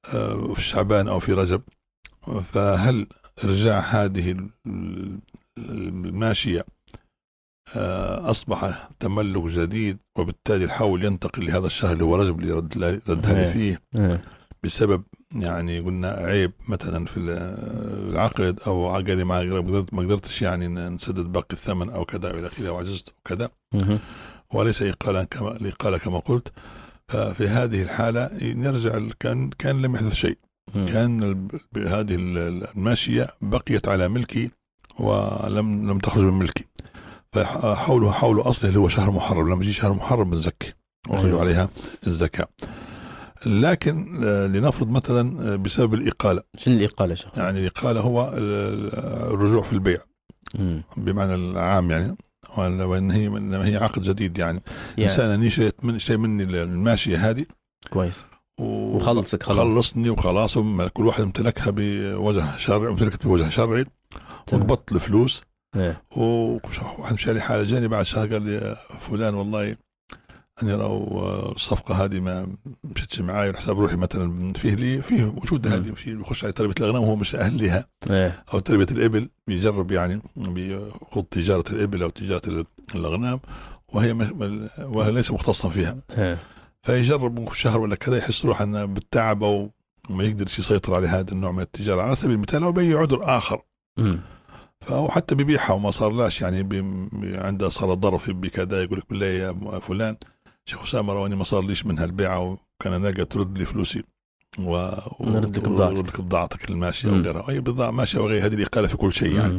في شعبان أو في رجب، فهل إرجاع هذه الماشية أصبح تملك جديد، وبالتالي الحول ينتقل لهذا الشهر اللي هو رجب اللي ردها فيه بسبب يعني قلنا عيب مثلا في العقد، أو عقدي ما قدرتش يعني نسدد باقي الثمن أو كذا إلى آخره، وعجزت وكذا، وليس إقالة كما قلت. ففي هذه الحالة نرجع، كان لم يحدث شيء، كان هذه الماشية بقيت على ملكي ولم تخرج من ملكي، فحول أصله اللي هو شهر محرم. لما يجي شهر محرم بنزكي ونخرج عليها الزكاة. لكن لنفرض مثلا بسبب الإقالة. شنو الإقالة؟ يعني الإقالة هو الرجوع في البيع بمعنى العام، يعني وإن هي عقد جديد، يعني إنسان شيء مني الماشية هذه كويس وخلصك خلصني وخلاص، كل واحد امتلكها بوجه شرعي، امتلكت بوجه شرعي، وضبط الفلوس. وواحد مشى لي حالة جاني بعد شهر قال لي فلان والله أنا لو الصفقة هذه ما مشيتش معاي، حساب روحي مثلا فيه وجود هذه، في بيخش على تربية الأغنام وهو مش أهل لها، أو تربية الإبل، بيجرب يعني بيخوض تجارة الإبل أو تجارة الأغنام، وهي ليس مختصا فيها، فيجرب شهر ولا كذا، يحس روح أنه بالتعب أو ما يقدرش يسيطر على هذا النوع من التجارة على سبيل المثال، أو بيجي عذر آخر، فهو حتى بيبيعها وما صارلاش، يعني عنده صار ضرف بكذا، يقول لك بالله يا فلان شيخ أسامة رواني ما صار ليش منها البيعة، وكان نلقى ترد لي فلوسي ونردك بضاعتك الماشية وغيرها، أي بضاعة ماشية وغير، هذه الإقالة في كل شيء يعني.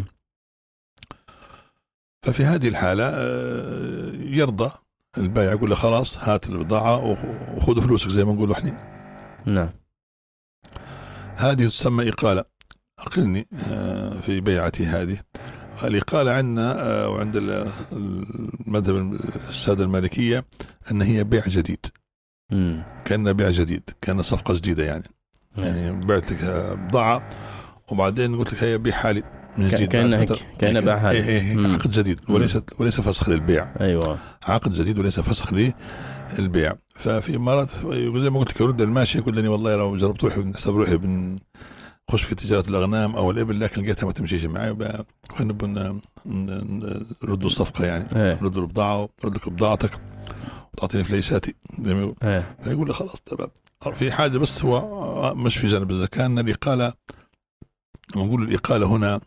ففي هذه الحالة يرضى البائع، يقول له خلاص هات البضاعة وخذ فلوسك زي ما نقول احنا. نعم. هذه تسمى إقالة. أقلني في بيعتي هذه. الإقالة عندنا وعند المذهب السادة المالكية أن هي بيع جديد، كأنها بيع جديد، كأنها صفقة جديدة يعني. يعني بعت لك بضاعة وبعدين قلت لك هي بيع حالي من جديد، كأنها بيع حالي، عقد جديد وليس فسخ للبيع. أيوة، عقد جديد وليس فسخ للبيع. ففي مرات زي ما قلت لك يرد الماشي يقول لي والله لو جربت روحي خش في تجارة الأغنام أو الإبل، لكن لقيتها ما تمشيش معي، نبغى نردوا الصفقة يعني، نردوا البضاعة، نرد لك بضاعتك وتعطيني فليساتي زي ما يقول. فيقول لي خلاص تمام. في حاجة بس هو مش في جانب الزكاة، أن الإقالة، لما نقول الإقالة هنا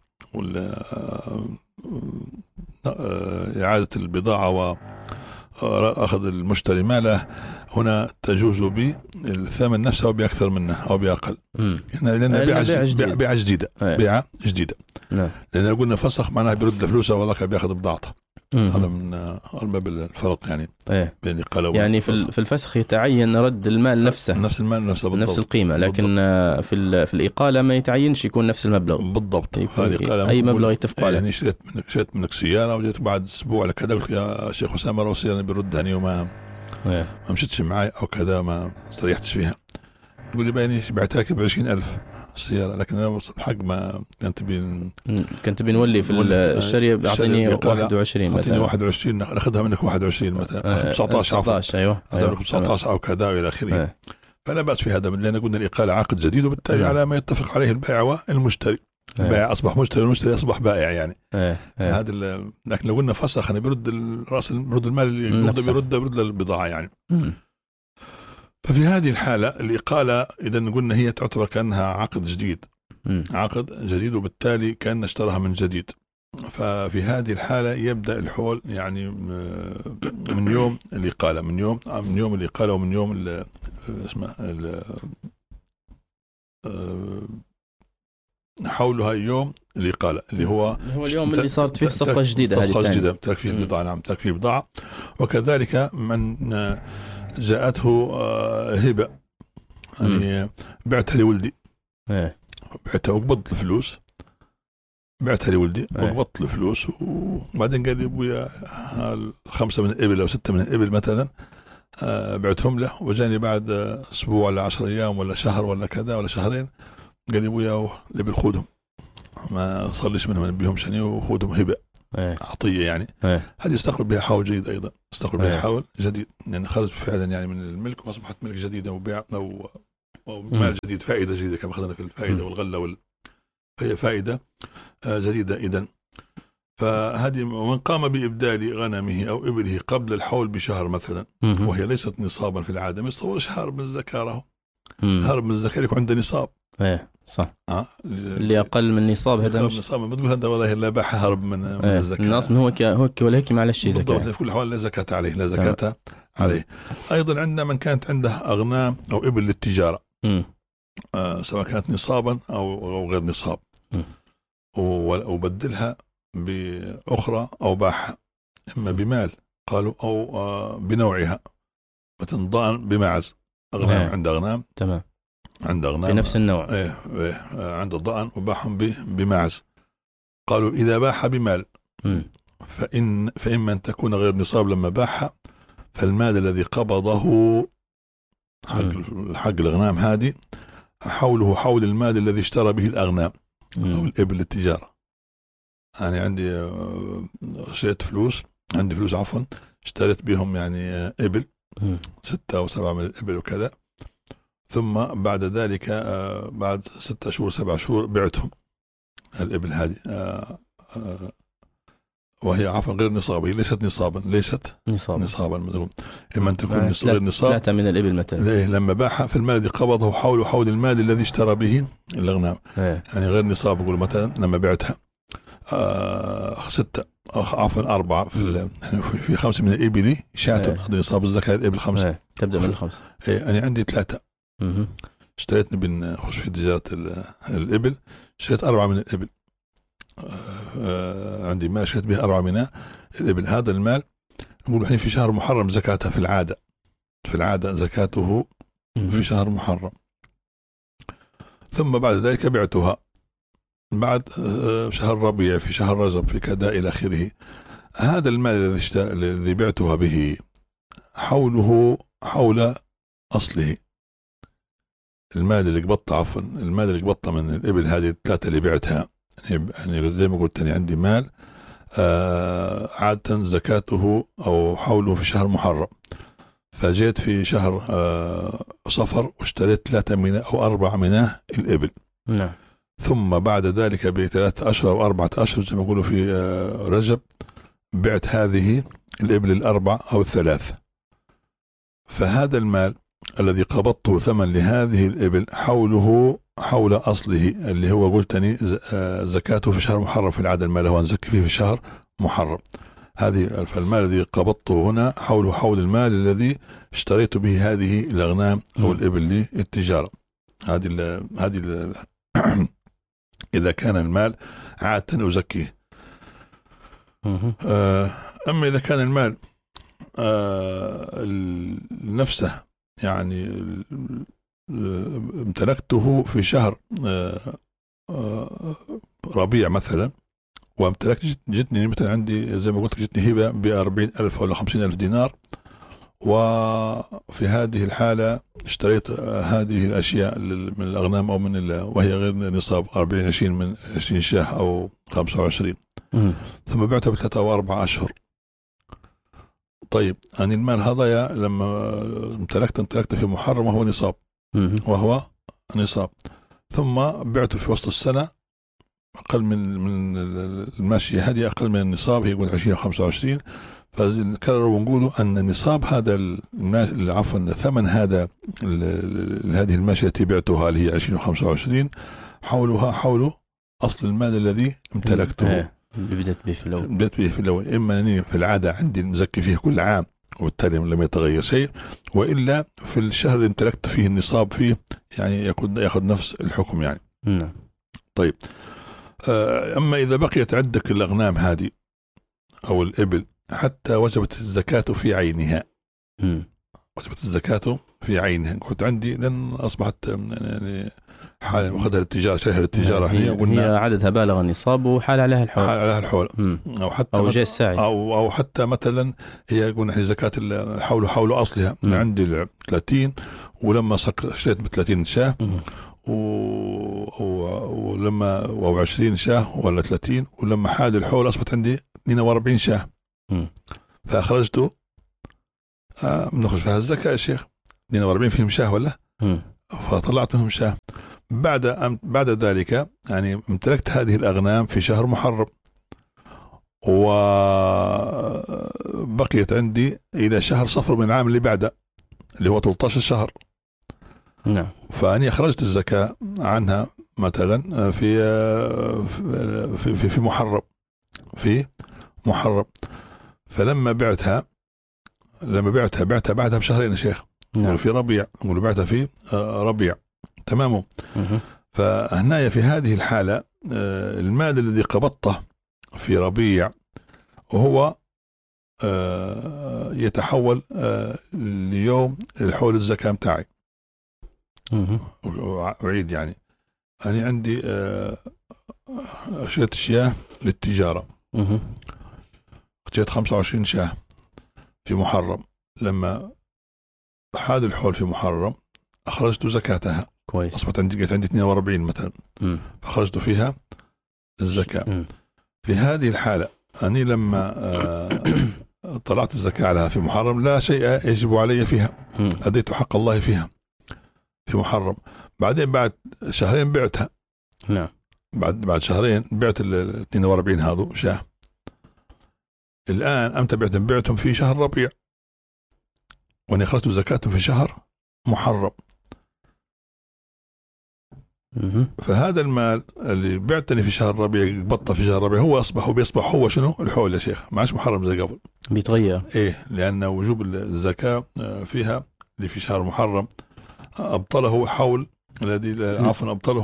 إعادة البضاعة وأخذ وأخذ ماله، هنا تجوز بالثمن نفسه أو بأكثر منه أو بأقل، لأن بيعة جديدة، بيعة جديدة. لأن قلنا فسخ معناه بيرد فلوسه وذاك بيأخذ بضاعته. هذا من باب الفرق يعني بين الإقالة يعني في الفسخ يتعين رد المال نفسه، نفس المال نفسه نفس القيمة، لكن في الإقالة ما يتعينش يكون نفس المبلغ بالضبط. أي مبلغ يتفق عليه. يعني شريت منك سيارة وجيت بعد أسبوع على كذا قلت يا شيخ أسامة رو سيارة بيردني وما مشيتش معي أو كذا، ما استريحتش فيها، يقول لي بيني بعتها لك ب20,000 السيارة، لكن أنا الحق ما كنت بنولي في الشرية أعطيني 21 مثلا، 21 ناخذها منك 21 مثلا 19 أيوة 19 أو كذا إلى آخره. فلا بأس في هذا، لأن قلنا الإقالة عقد جديد، وبالتالي على ما يتفق عليه البائع والمشتري. البائع أصبح مشتري والمشتري أصبح بائع يعني. هذا لكن لو قلنا فسخ أنا بيرد بيرد المال اللي بيرد البضاعة يعني. ففي هذه الحالة الإقالة إذا قلنا هي تعتبر كأنها عقد جديد، عقد جديد، وبالتالي كأن اشتراها من جديد. ففي هذه الحالة يبدأ الحول يعني من يوم الإقالة، من يوم الإقالة، ومن يوم اسمه حولها يوم الإقالة اللي هو اليوم اللي صارت فيه صفقة جديدة، صفقة جديدة ترك فيه البضاعة. نعم ترك فيه بضاعة. وكذلك من جاءته هبة، يعني بعتها لولدي، بعتها وقبضت الفلوس، بعتها لولدي وقبضت الفلوس، وبعدين قال لي ابويا 5 من الإبل أو 6 من الإبل مثلا بعتهم له، وجاني بعد أسبوع ولا 10 أيام ولا شهر ولا كذا ولا شهرين قال لي ابويا الإبل خودهم، ما صار ليش منهم بيهم شني، وخودهم هبة عطية يعني. هذه استقبل بها حول جديد أيضا، استقبل بها حول جديد، يعني خرج فعلا يعني من الملك وأصبحت ملك جديدة وبيع ومال جديد، فائدة جديدة كما أخذنا في الفائدة والغلة فهي فائدة جديدة. إذن فهذه من قام بإبدال غنمه أو إبله قبل الحول بشهر مثلا وهي ليست نصابا في العادة، ما يتصورش هارب من الزكاة. هارب من الزكاة يكون عنده نصاب. ايه صح. اللي أقل من نصاب هذا مش نصاب، ما تقول هذا والله لا باح هارب من الزكاة. الناس هو ولكن معلش زكاة في كل الأحوال لا زكاة عليه، لا زكاة عليه. أيضا عندنا من كانت عنده أغنام أو إبل للتجارة سواء كانت نصابا أو غير نصاب وبدلها بأخرى أو باحها إما بمال قالوا أو بنوعها، مثلا ضأن بمعز. أغنام عند أغنام تمام، عند أغنام بنفس النوع عند الضأن وباحهم بمعز. قالوا إذا باح بمال فإما أن تكون غير نصاب لما باحها، فالمال الذي قبضه حق الأغنام هذه حوله حول المال الذي اشترى به الأغنام أو الإبل للتجارة. يعني عندي شريت فلوس، عندي فلوس عفوا، اشتريت بهم يعني إبل 6 أو 7 من الإبل وكذا، ثم بعد ذلك بعد 6 شهور 7 شهور بعتهم الإبل هذه وهي عفوا غير نصابة، ليست نصابا، ليست نصابا مثلا. إما أن تكون غير نصاب 3 من الإبل مثلا، لما باعها في المال الذي قبضه حول المال الذي اشترى به الأغنام. يعني غير نصاب، يقول مثلا لما بعتها 6 عفوا 4 في 5 من الإبل شاة، هذا نصاب الزكاة الإبل 5 تبدأ من 5. أنا عندي 3 اشتريت بنخش في تجارة الإبل، اشتريت 4 من الإبل، عندي مال شريت به 4 من الإبل. هذا المال نقول الحين في شهر محرم زكاته في العادة زكاته في شهر محرم، ثم بعد ذلك بعتها بعد شهر ربيع في شهر رجب في كذا إلى آخره. هذا المال الذي بعتها به حوله حول أصله. المال اللي قبضته عفوا المال اللي قبضته من الإبل هذه 3 اللي بعتها، يعني زي ما قلت أنا عندي مال عادة زكاته أو حوله في شهر محرم، فجيت في شهر صفر واشتريت 3 من أو 4 من الإبل. نعم. ثم بعد ذلك ب3 أشهر أو 4 أشهر زي ما يقولوا في رجب بعت هذه الإبل 4 أو 3. فهذا المال الذي قبضته ثمن لهذه الإبل حوله حول أصله اللي هو قلتني زكاته في شهر محرم. في العادة المال هو نزكي فيه في شهر محرم. هذه فالمال الذي قبضته هنا حوله حول المال الذي اشتريت به هذه الأغنام أو الإبل للتجارة. هذه إذا كان المال عادة أزكيه. أما إذا كان المال نفسه يعني امتلكته في شهر ربيع مثلا، وامتلكت جتني مثلا عندي زي ما قلت جتني هبة ب40,000 ولا 50,000 دينار، وفي هذه الحالة اشتريت هذه الأشياء من الأغنام أو من وهي غير نصاب 20 من 20 شاه أو 25، ثم بعتها ب3 أو 4 أشهر. طيب أنا المال هذا لما امتلكت في محرم وهو نصاب، ثم بعته في وسط السنة أقل من الماشية هذه أقل من النصاب، هي يقول 20 أو 25. فنكرروا ونقولوا أن نصاب هذا عفوا ثمن هذه الماشية التي بعتها اللي هي 20 و 25 حوله أصل المال الذي امتلكته. بدأت به في الأول. إما أني في العادة عندي نزكي فيه كل عام وبالتالي لم يتغير شيء، وإلا في الشهر اللي امتلكت فيه النصاب فيه يعني يأخذ نفس الحكم يعني. طيب أما إذا بقيت عندك الأغنام هذه أو الإبل حتى وجبت الزكاة في عينها، وجبت الزكاة في عينها، كنت عندي لأن أصبحت يعني حال أخذها للتجارة، شريحة للتجارة هي عددها بالغ النصاب وحال عليها الحول، أو حتى أو جاء الساعي أو حتى مثلا هي قلنا إحنا زكاة حول أصلها. عندي 30 ولما اشتريت ب30 شاه ولما أو 20 شاه ولا 30، ولما حال الحول أصبحت عندي 42 شاه، فأخرجته نخرج فيها الزكاة يا شيخ. 42 فيهم شاه ولا فطلعت منهم شاة. بعد ذلك يعني امتلكت هذه الأغنام في شهر محرم، وبقيت عندي إلى شهر صفر من العام اللي بعده اللي هو 13 شهر. نعم. فأني أخرجت الزكاة عنها مثلا في محرم. فلما بعتها بعدها بشهرين يا شيخ. نعم. في ربيع، نقول بعتها في ربيع. تمام. فهنا في هذه الحالة المال الذي قبضته في ربيع وهو يتحول ليوم الحول الزكاة متاعي. أعيد يعني أنا عندي شريت شياه للتجارة، شريت 25 شاه في محرم. لما هذا الحول في محرم أخرجت زكاتها كويس. أصبحت عندي 42 مثلا، فأخرجت فيها الزكاة. في هذه الحالة أني لما طلعت الزكاة عليها في محرم لا شيء يجب علي فيها، أديت حق الله فيها في محرم. بعدين بعد شهرين بعتها. نعم. بعد شهرين بعت ال 42 هذو شاه. الآن أمتى بعتهم في شهر ربيع، وأنا أخرجت زكاتهم في شهر محرم. فهذا المال اللي بعتني في شهر ربيع بطل في شهر ربيع هو بيصبح هو شنو الحول يا شيخ، ما عادش محرم زي قبل، بيتغير. إيه، لأن وجوب الزكاة فيها اللي في شهر محرم أبطله حول الذي عفوا أبطله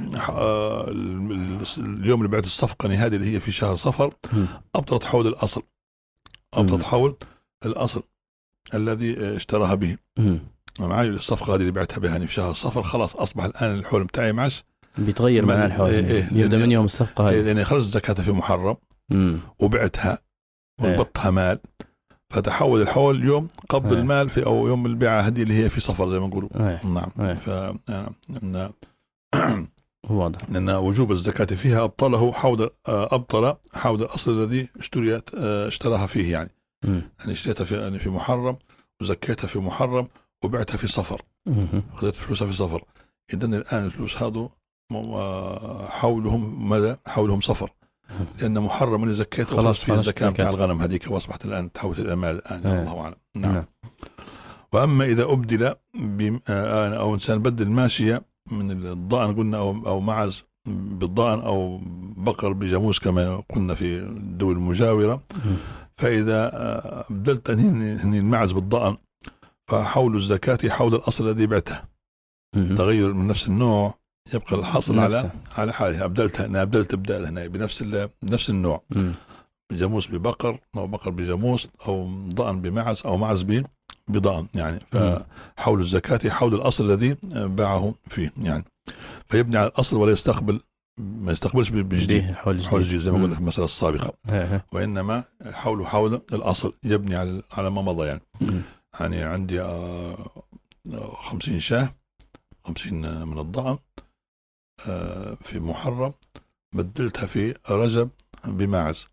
اليوم اللي بعد الصفقة هذه اللي هي في شهر صفر، أبطلت حول الأصل، أبطلت حول الأصل الذي اشتراها به. معي الصفقة هذه اللي بعتها بها في شهر صفر خلاص أصبح الآن الحول متاعي معش بيتغير معنى الحول. يبدأ من يوم الصفقة هذه، لأني خرجت زكاتها في محرم وبعتها وربطتها مال، فتحول الحول يوم قبض المال في أو يوم البيعة هذه اللي هي في صفر زي ما نقولوا. نعم. واضح. لأن وجوب الزكاة فيها أبطل حول الأصل الذي اشتراها فيه يعني. يعني اشتريتها في محرم وزكيتها في محرم وبعتها في صفر، أخذت فلوسها في صفر. إذن الآن الفلوس هذو حولهم صفر، لأن محرم من زكيته خلاص في الزكاة بتاع الغنم هذيك، وأصبحت الآن تحولت إلى مال الآن. الله أعلم. نعم. وأما إذا أبدل أو إنسان بدل ماشية من الضأن قلنا أو معز بالضأن أو بقر بجاموس كما قلنا في الدول المجاورة، فإذا بدلت هني المعز بالضأن فحول الزكاة حول الأصل الذي بعته. تغير من نفس النوع يبقى الحاصل على حاله. أنا أبدلت إبدال هنا بنفس النوع، جاموس ببقر أو بقر بجاموس أو ضأن بمعز أو معز بضأن يعني. فحول الزكاة حول الأصل الذي باعه فيه يعني، فيبني على الأصل ولا ما يستقبلش بجديد حول جديد زي ما قلنا في المسألة السابقة، وإنما حول الأصل يبني على ما مضى يعني. يعني عندي 50 شاه، 50 من الضأن في محرم، بدلتها في رجب بماعز.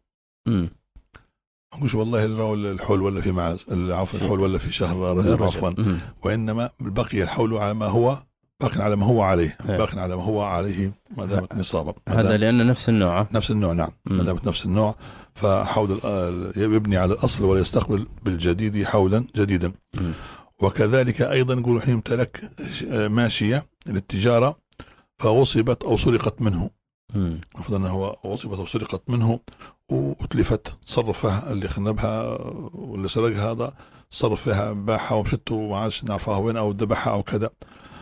مش والله الحول ولا في معز، عفوا الحول ولا في شهر رجب عفوا، وإنما بقي الحول على ما هو باق على ما هو عليه ما دامت نصابا. هذا لأن نفس النوع نعم. ما دامت نفس النوع فحول يبني على الأصل ولا يستقبل بالجديد حولا جديدا. وكذلك أيضا نقول حين امتلك ماشية للتجارة فغصبت أو سرقت منه، المفروض أنه غصبت أو سرقت منه وأتلفت، تصرفها اللي خنبها واللي سرقها هذا صرف فيها، باعها ومشته وما عادش نعرفها وين أو ذبحها أو كذا،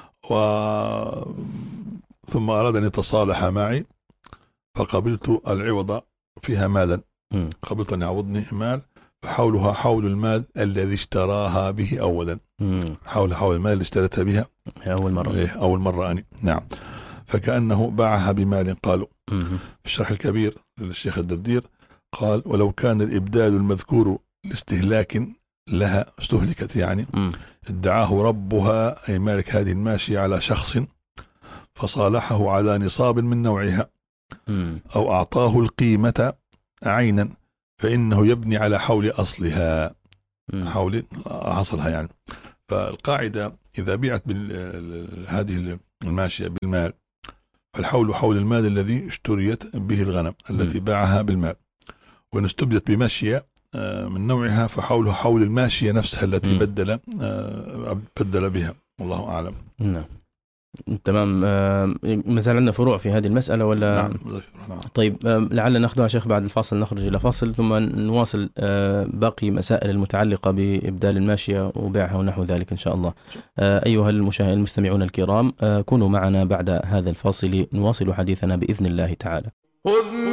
ثم أراد أن يتصالح معي فقبلت العوض فيها مالا، قبلت أن يعوضني مال، فحولها حول المال الذي اشتراها به أولا، حول المال اللي اشتريتها بها أول مرة أنا. نعم. فكأنه باعها بمال. قالوا في الشرح الكبير للشيخ الدردير قال: ولو كان الإبدال المذكور لاستهلاك لها، استهلكت يعني، ادعاه ربها أي مالك هذه الماشية على شخص فصالحه على نصاب من نوعها أو أعطاه القيمة عينا، فإنه يبني على حول أصلها، حول أصلها يعني. فالقاعدة إذا بيعت هذه الماشية بالمال فالحول حول المال الذي اشتريت به الغنم التي باعها بالمال، وإن استبدلت بماشية من نوعها فحوله حول الماشية نفسها التي بدل بها. والله أعلم. نعم تمام. ما زال عندنا فروع في هذه المسألة ولا؟ نعم. طيب لعل نأخذها شيخ بعد الفاصل، نخرج إلى فاصل ثم نواصل باقي مسائل المتعلقة بإبدال الماشية وبيعها ونحو ذلك إن شاء الله. أيها المستمعون الكرام، كونوا معنا بعد هذا الفاصل نواصل حديثنا بإذن الله تعالى.